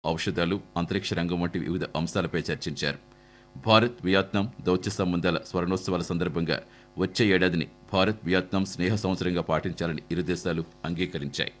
ఔషధాలు, అంతరిక్ష రంగం వంటి వివిధ అంశాలపై చర్చించారు. భారత్ వియత్నాం దౌత్య సంబంధాల స్వర్ణోత్సవాల సందర్భంగా వచ్చే ఏడాదిని భారత్ వియత్నాం స్నేహ సంవత్సరంగా పాటించాలని ఇరు దేశాలు అంగీకరించాయి.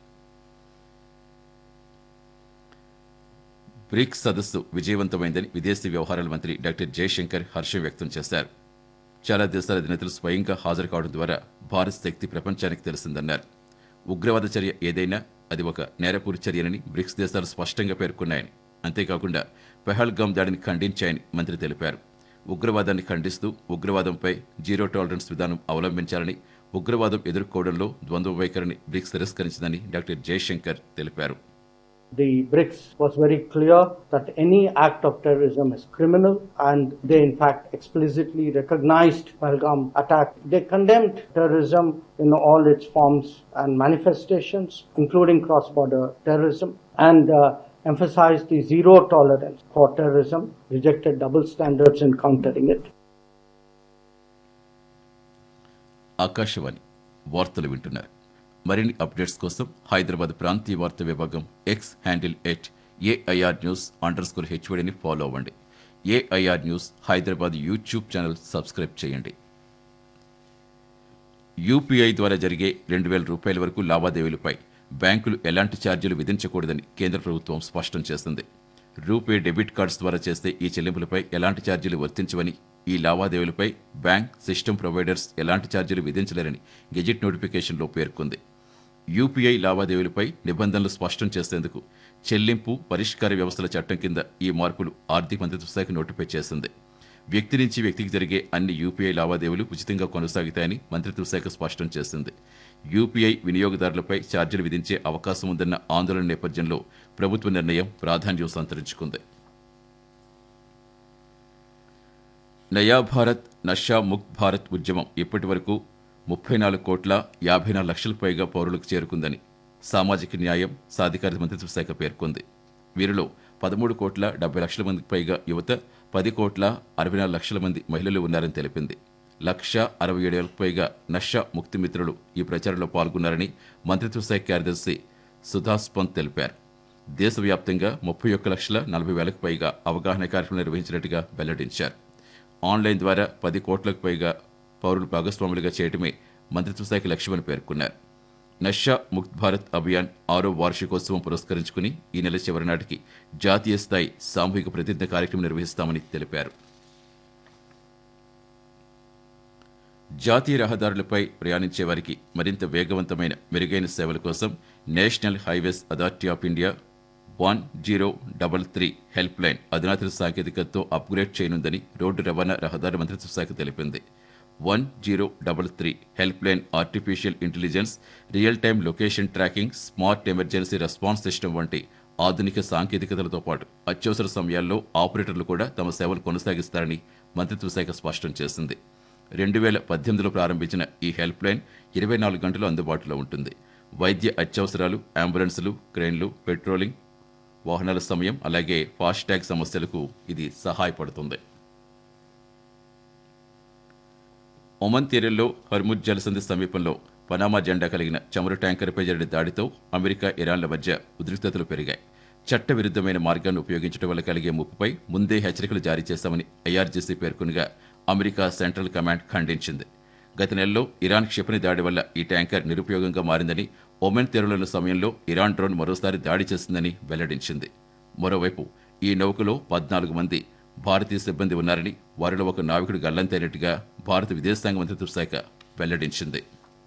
బ్రిక్స్ సదస్సు విజయవంతమైందని విదేశీ వ్యవహారాల మంత్రి డాక్టర్ జయశంకర్ హర్షం వ్యక్తం చేశారు. చాలా దేశాల అధినేతలు స్వయంగా హాజరు కావడం ద్వారా భారత్ శక్తి ప్రపంచానికి తెలిసిందన్నారు. ఉగ్రవాద చర్య ఏదైనా అది ఒక నేరపూరి చర్యనని బ్రిక్స్ దేశాలు స్పష్టంగా పేర్కొన్నాయని, అంతేకాకుండా పెహల్గాం దాడిని ఖండించాయని మంత్రి తెలిపారు. ఉగ్రవాదాన్ని ఖండిస్తూ ఉగ్రవాదంపై జీరో టాలరెన్స్ విధానం అవలంబించాలని, ఉగ్రవాదం ఎదుర్కోవడంలో ద్వంద్వ వైఖరిని బ్రిక్స్ తిరస్కరించిందని డాక్టర్ జయశంకర్ తెలిపారు. The BRICS was very clear that any act of terrorism is criminal, and they in fact explicitly recognized Pahalgam attack. They condemned terrorism in all its forms and manifestations, including cross-border terrorism, and emphasized the zero tolerance for terrorism, rejected double standards in countering it. Akashvani వార్తలు వింటున్నారు. మరిన్ని updates కోసం హైదరాబాద్ ప్రాంతీయ వార్తా విభాగం X handle @AIR_News_HODని follow అవ్వండి. AIR news Hyderabad YouTube channel subscribe చేయండి. UPI ద్వారా జరిగే ₹2,000 వరకు లావాదేవీలపై బ్యాంకులు ఎలాంటి ఛార్జీలు విధించకూడదని కేంద్ర ప్రభుత్వం స్పష్టం చేసింది. రూపే డెబిట్ కార్డ్స్ ద్వారా చేస్తే ఈ చెల్లింపులపై ఎలాంటి ఛార్జీలు వర్తించవని, ఈ లావాదేవీలపై బ్యాంక్ సిస్టమ్ ప్రొవైడర్స్ ఎలాంటి ఛార్జీలు విధించలేరని గెజిట్ నోటిఫికేషన్లో పేర్కొంది. యూపీఐ లావాదేవీలపై నిబంధనలు స్పష్టం చేసేందుకు చెల్లింపు పరిష్కార వ్యవస్థల చట్టం కింద ఈ మార్పులు ఆర్థిక మంత్రిత్వ శాఖ నోటిఫై చేసింది. వ్యక్తి నుంచి వ్యక్తికి జరిగే అన్ని యూపీఐ లావాదేవీలు ఉచితంగా కొనసాగుతాయని మంత్రిత్వ శాఖ స్పష్టం చేసింది. యూపీఐ వినియోగదారులపై ఛార్జీలు విధించే అవకాశం ఉందన్న ఆందోళన నేపథ్యంలో ప్రభుత్వ నిర్ణయం ప్రాధాన్యం సంతరించుకుంది. నయా భారత్ నషా ముక్త్ భారత్ ఉద్యమం ఇప్పటి వరకు 34,54,00,000 పైగా పౌరులకు చేరుకుందని సామాజిక న్యాయం సాధికారత మంత్రిత్వ శాఖ పేర్కొంది. వీరిలో 13,70,00,000 మందికి పైగా యువత, 10,64,00,000 మంది మహిళలు ఉన్నారని తెలిపింది. 1,67,000 పైగా నషా ముక్తి మిత్రులు ఈ ప్రచారంలో పాల్గొన్నారని మంత్రిత్వ శాఖ కార్యదర్శి సుధాస్ పంత్ తెలిపారు. దేశవ్యాప్తంగా 31,40,000 పైగా అవగాహన కార్యక్రమాలు నిర్వహించినట్టుగా వెల్లడించారు. ఆన్లైన్ ద్వారా 10 కోట్లకు పైగా పౌరులు భాగస్వాములుగా చేయడమే మంత్రిత్వ శాఖ లక్ష్యమని పేర్కొన్నారు. నషా ముక్త్ భారత్ అభియాన్ 6వ వార్షికోత్సవం పురస్కరించుకుని ఈ నెల చివరి నాటికి జాతీయ స్థాయి సామూహిక ప్రతిజ్ఞ కార్యక్రమం నిర్వహిస్తామని తెలిపారు. జాతీయ రహదారులపై ప్రయాణించే వారికి మరింత వేగవంతమైన మెరుగైన సేవల కోసం national highways authority of India 1033 help line అధునాతన సాంకేతికతతో అప్గ్రేడ్ చేయనుందని రోడ్డు రవాణా రహదారి మంత్రిత్వ శాఖ తెలిపింది. 1033 help line artificial intelligence, real time location tracking, smart emergency response system వంటి ఆధునిక సాంకేతికతలతో పాటు అత్యవసర సమయాల్లో ఆపరేటర్లు కూడా తమ సేవలు కొనసాగిస్తారని మంత్రిత్వ శాఖ స్పష్టం చేసింది. 2018లో ప్రారంభించిన ఈ హెల్ప్ లైన్ 24 గంటలు అందుబాటులో ఉంటుంది. వైద్య అత్యవసరాలు, అంబులెన్సులు, క్రెయిన్లు, పెట్రోలింగ్ వాహనాల సమయం, అలాగే ఫాస్టాగ్ సమస్యలకు ఇది సహాయపడుతుంది. ఒమన్ తీరంలో హర్ముజ్ జలసంధి సమీపంలో పనామా జెండా కలిగిన చమురు ట్యాంకర్పై జరిగిన దాడితో అమెరికా, ఇరాన్ల మధ్య ఉద్రిక్తతలు పెరిగాయి. చట్టవిరుద్ధమైన మార్గాన్ని ఉపయోగించడం వల్ల కలిగే ముప్పుపై ముందే హెచ్చరికలు జారీ చేశామని ఐఆర్జీసీ పేర్కొనగా అమెరికా సెంట్రల్ కమాండ్ ఖండించింది. గత నెలలో ఇరాన్ క్షిపణి దాడి వల్ల ఈ ట్యాంకర్ నిరుపయోగంగా మారిందని, ఒమన్ తీరంలోని సమయంలో ఇరాన్ డ్రోన్ మరోసారి దాడి చేసిందని వెల్లడించింది. మరోవైపు ఈ నౌకలో 14 మంది భారతీయ సిబ్బంది ఉన్నారని, వారిలో ఒక నావికుడు గల్లంతైనట్టుగా భారత విదేశాంగ మంత్రిత్వ శాఖ వెల్లడించింది.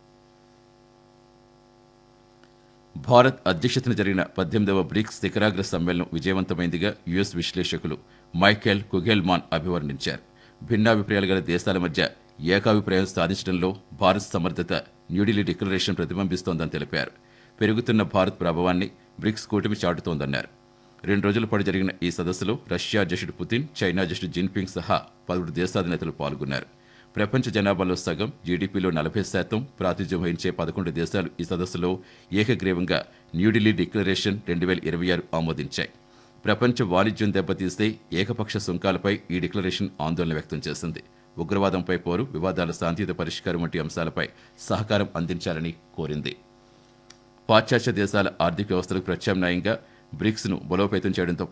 భారత్ అధ్యక్షతన జరిగిన 18వ బ్రిక్స్ శిఖరాగ్ర సమ్మేళనం విజయవంతమైందిగా యుఎస్ విశ్లేషకులు మైఖేల్ కుగెల్మాన్ అభివర్ణించారు. భిన్నాభిప్రాయాలు గల దేశాల మధ్య ఏకాభిప్రాయం సాధించడంలో భారత్ సమర్థత న్యూఢిల్లీ డిక్లరేషన్ ప్రతిబింబిస్తోందని తెలిపారు. పెరుగుతున్న భారత్ ప్రభావాన్ని బ్రిక్స్ కూటమి చాటుతోందన్నారు. 2 రోజుల పాటు జరిగిన ఈ సదస్సులో రష్యా అధ్యక్షుడు పుతిన్, చైనా అధ్యక్షుడు జిన్పింగ్ సహా 10 దేశాధినేతలు పాల్గొన్నారు. ప్రపంచ జనాభాలో సగం, జీడీపీలో 40% ప్రాతినిధ్యం వహించే 11 దేశాలు ఈ సదస్సులో ఏకగ్రీవంగా న్యూఢిల్లీ డిక్లరేషన్ 2026 ఆమోదించాయి. ప్రపంచ వాణిజ్యం దెబ్బతీస్తే ఏకపక్ష సుంకాలపై ఈ డిక్లరేషన్ ఆందోళన వ్యక్తం చేసింది. ఉగ్రవాదంపై పోరు, వివాదాల శాంతియుత పరిష్కారం వంటి అంశాలపై సహకారం అందించాలని కోరింది. పాశ్చాత్య దేశాల ఆర్థిక వ్యవస్థలకు ప్రత్యామ్నాయంగా బ్రిక్స్ను బలోపేతం చేయడంతో